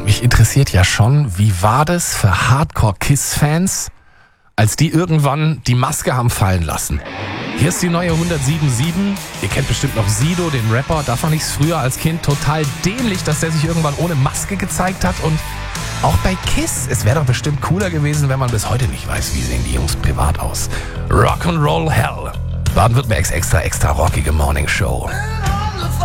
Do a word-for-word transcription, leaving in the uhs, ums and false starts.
mich interessiert ja schon, wie war das für Hardcore-Kiss-Fans, als die irgendwann die Maske haben fallen lassen? Hier ist die neue hundertsieben Komma sieben. Ihr kennt bestimmt noch Sido, den Rapper. Da fand ich es früher als Kind total dämlich, dass der sich irgendwann ohne Maske gezeigt hat. Und auch bei Kiss, es wäre doch bestimmt cooler gewesen, wenn man bis heute nicht weiß, wie sehen die Jungs privat aus. Rock'n'Roll Hell. Baden-Württembergs extra, extra rockige Morning Show.